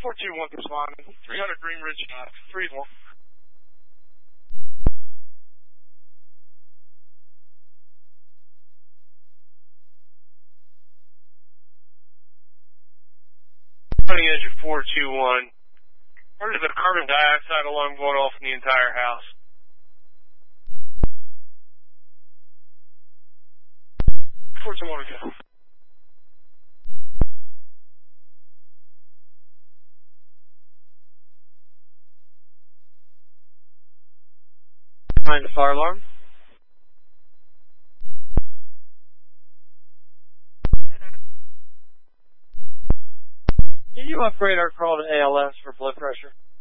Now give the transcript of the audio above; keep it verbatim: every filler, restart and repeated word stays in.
four two one responding. three hundred Green Ridge Drive. three one. Running engine four two one. There's a bit of carbon dioxide alarm going off in the entire house. four two one again. Behind the fire alarm. Can you upgrade our call to A L S for blood pressure?